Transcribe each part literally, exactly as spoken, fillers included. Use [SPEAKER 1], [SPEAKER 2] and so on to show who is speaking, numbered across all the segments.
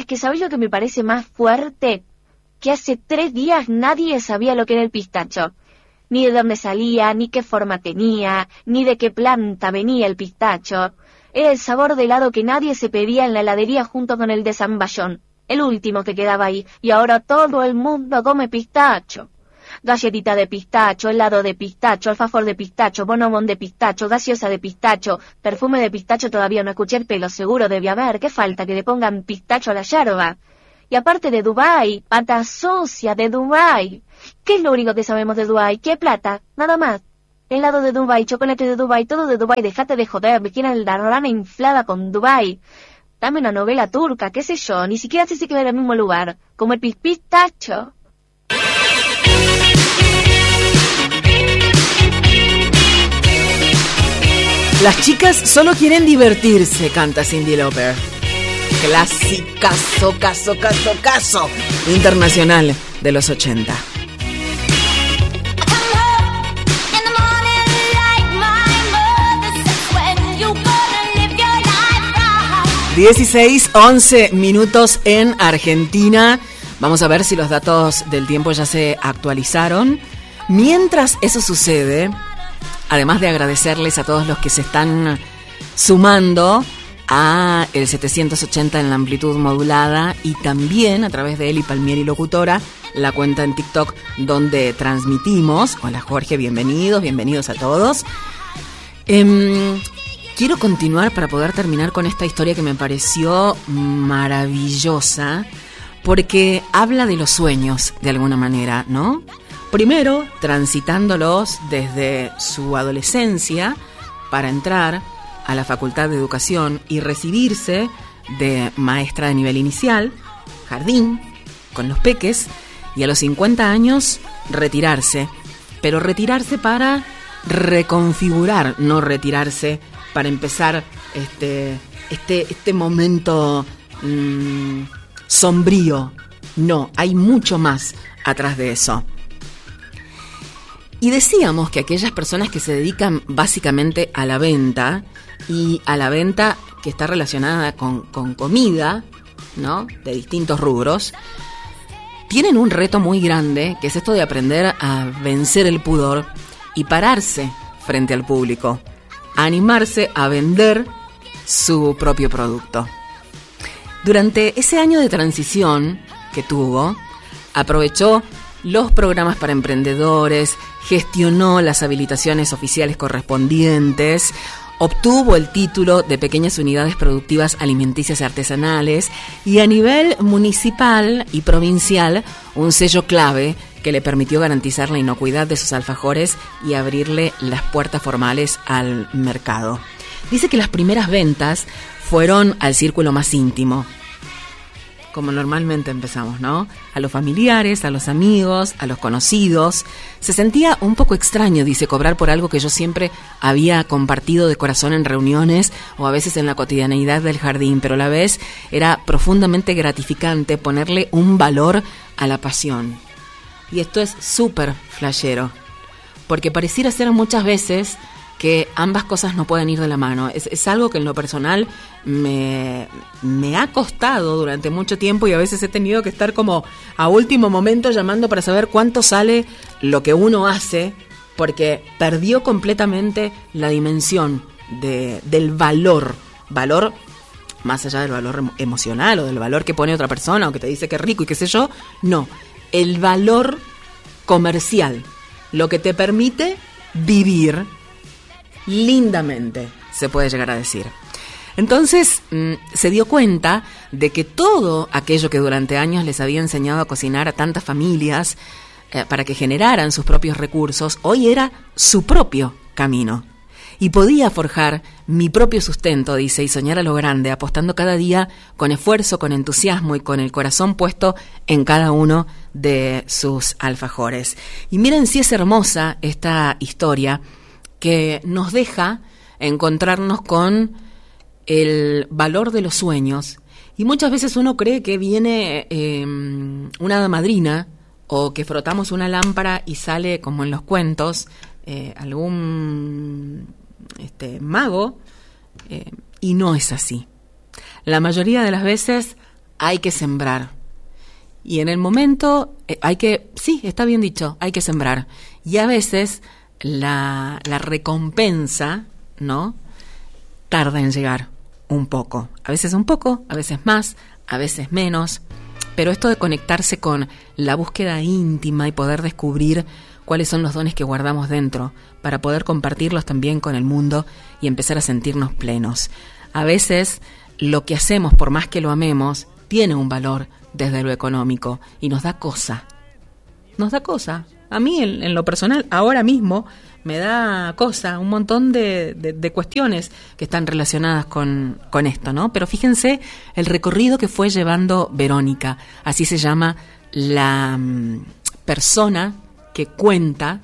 [SPEAKER 1] es que ¿sabés lo que me parece más fuerte? Que hace tres días nadie sabía lo que era el pistacho. Ni de dónde salía, ni qué forma tenía, ni de qué planta venía el pistacho. Era el sabor de helado que nadie se pedía en la heladería junto con el de Zamballón, el último que quedaba ahí, y ahora todo el mundo come pistacho. Galletita de pistacho, helado de pistacho, alfajor de pistacho, bonobón de pistacho, gaseosa de pistacho, perfume de pistacho todavía no escuché el pelo, seguro debe haber, ¿qué falta que le pongan pistacho a la yerba? Y aparte de Dubái, pata socia de Dubái. ¿Qué es lo único que sabemos de Dubái? ¿Qué plata? Nada más. Helado de Dubái, chocolate de Dubái, todo de Dubái, dejate de joder, me quieren la rana inflada con Dubái. Dame una novela turca, qué sé yo, ni siquiera sé si queda en el mismo lugar, como el pistacho.
[SPEAKER 2] Las chicas solo quieren divertirse, canta Cyndi Lauper. Clasicazo, caso, caso, caso internacional de los ochenta. dieciséis, once minutos en Argentina. Vamos a ver si los datos del tiempo ya se actualizaron. Mientras eso sucede, además de agradecerles a todos los que se están sumando a el setecientos ochenta en la amplitud modulada y también a través de Eli Palmieri Locutora, la cuenta en TikTok donde transmitimos. Hola Jorge, bienvenidos, bienvenidos a todos. Eh, quiero continuar para poder terminar con esta historia que me pareció maravillosa, porque habla de los sueños de alguna manera, ¿no? Primero, transitándolos desde su adolescencia para entrar a la Facultad de Educación y recibirse de maestra de nivel inicial, jardín, con los peques, y a los cincuenta años retirarse, pero retirarse para reconfigurar, no retirarse para empezar este, este, este momento mmm, sombrío. No, hay mucho más atrás de eso. Y decíamos que aquellas personas que se dedican básicamente a la venta, y a la venta que está relacionada con, con comida, ¿no?, de distintos rubros, tienen un reto muy grande, que es esto de aprender a vencer el pudor y pararse frente al público, a animarse a vender su propio producto. Durante ese año de transición que tuvo, aprovechó los programas para emprendedores, gestionó las habilitaciones oficiales correspondientes, obtuvo el título de Pequeñas Unidades Productivas Alimenticias y Artesanales y a nivel municipal y provincial un sello clave que le permitió garantizar la inocuidad de sus alfajores y abrirle las puertas formales al mercado. Dice que las primeras ventas fueron al círculo más íntimo, como normalmente empezamos, ¿no? A los familiares, a los amigos, a los conocidos. Se sentía un poco extraño, dice, cobrar por algo que yo siempre había compartido de corazón en reuniones o a veces en la cotidianeidad del jardín, pero a la vez era profundamente gratificante ponerle un valor a la pasión. Y esto es súper flashero, porque pareciera ser muchas veces que ambas cosas no pueden ir de la mano. Es, es algo que en lo personal me, me ha costado durante mucho tiempo y a veces he tenido que estar como a último momento llamando para saber cuánto sale lo que uno hace, porque perdió completamente la dimensión de, del valor, valor más allá del valor emocional o del valor que pone otra persona o que te dice que es rico y qué sé yo, no, el valor comercial, lo que te permite vivir lindamente, se puede llegar a decir. Entonces mmm, se dio cuenta de que todo aquello que durante años les había enseñado a cocinar a tantas familias eh, para que generaran sus propios recursos, hoy era su propio camino. Y podía forjar mi propio sustento, dice, y soñar a lo grande, apostando cada día con esfuerzo, con entusiasmo y con el corazón puesto en cada uno de sus alfajores. Y miren si es hermosa esta historia, que nos deja encontrarnos con el valor de los sueños. Y muchas veces uno cree que viene eh, una hada madrina o que frotamos una lámpara y sale, como en los cuentos, eh, algún este, mago, eh, y no es así. La mayoría de las veces hay que sembrar. Y en el momento eh, hay que, sí, está bien dicho, hay que sembrar. Y a veces la, la recompensa, ¿no?, tarda en llegar un poco. A veces un poco, a veces más, a veces menos. Pero esto de conectarse con la búsqueda íntima y poder descubrir cuáles son los dones que guardamos dentro para poder compartirlos también con el mundo y empezar a sentirnos plenos. A veces lo que hacemos, por más que lo amemos, tiene un valor desde lo económico y nos da cosa. Nos da cosa. A mí, en, en lo personal, ahora mismo me da cosa un montón de, de, de cuestiones que están relacionadas con, con esto, ¿no? Pero fíjense el recorrido que fue llevando Verónica. Así se llama la um, persona que cuenta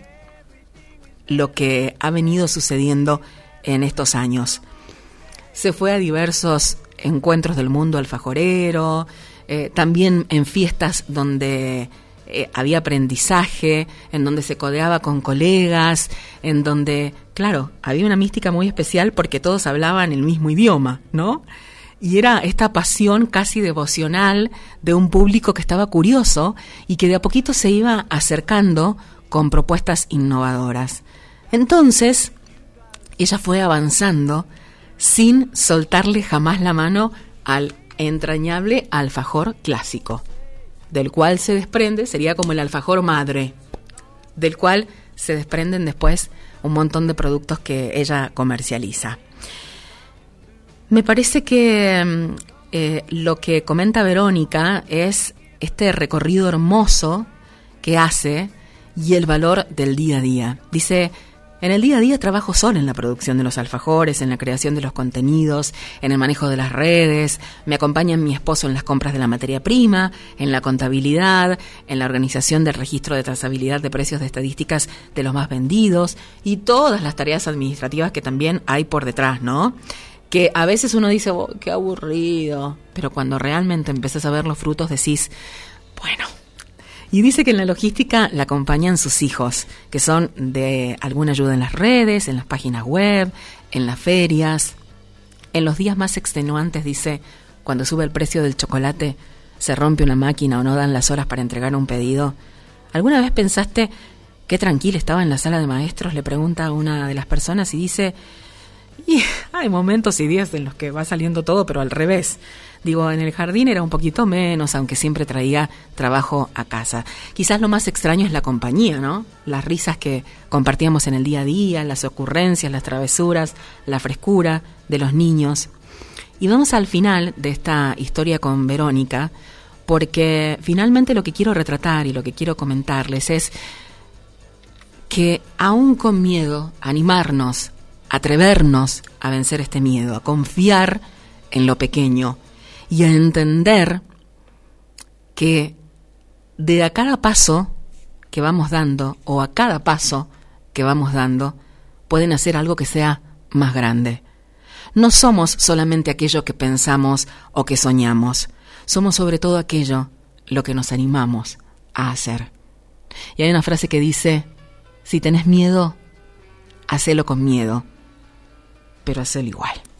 [SPEAKER 2] lo que ha venido sucediendo en estos años. Se fue a diversos encuentros del mundo alfajorero, eh, también en fiestas donde eh, había aprendizaje, en donde se codeaba con colegas, en donde, claro, había una mística muy especial porque todos hablaban el mismo idioma, ¿no? Y era esta pasión casi devocional de un público que estaba curioso y que de a poquito se iba acercando con propuestas innovadoras. Entonces, ella fue avanzando sin soltarle jamás la mano al entrañable alfajor clásico, del cual se desprende, sería como el alfajor madre, del cual se desprenden después un montón de productos que ella comercializa. Me parece que eh, lo que comenta Verónica es este recorrido hermoso que hace y el valor del día a día. Dice: en el día a día trabajo sola en la producción de los alfajores, en la creación de los contenidos, en el manejo de las redes, me acompaña mi esposo en las compras de la materia prima, en la contabilidad, en la organización del registro de trazabilidad de precios de estadísticas de los más vendidos y todas las tareas administrativas que también hay por detrás, ¿no? Que a veces uno dice, oh, qué aburrido, pero cuando realmente empiezas a ver los frutos decís, bueno. Y dice que en la logística la acompañan sus hijos, que son de alguna ayuda en las redes, en las páginas web, en las ferias. En los días más extenuantes, dice, cuando sube el precio del chocolate, se rompe una máquina o no dan las horas para entregar un pedido. ¿Alguna vez pensaste qué tranquila estaba en la sala de maestros? Le pregunta a una de las personas y dice, y hay momentos y días en los que va saliendo todo, pero al revés. Digo, en el jardín era un poquito menos, aunque siempre traía trabajo a casa. Quizás lo más extraño es la compañía, ¿no? Las risas que compartíamos en el día a día, las ocurrencias, las travesuras, la frescura de los niños. Y vamos al final de esta historia con Verónica, porque finalmente lo que quiero retratar y lo que quiero comentarles es que aún con miedo, animarnos, atrevernos a vencer este miedo, a confiar en lo pequeño, y a entender que de a cada paso que vamos dando o a cada paso que vamos dando pueden hacer algo que sea más grande. No somos solamente aquello que pensamos o que soñamos, somos sobre todo aquello lo que nos animamos a hacer. Y hay una frase que dice, si tenés miedo, hacelo con miedo, pero hacelo igual.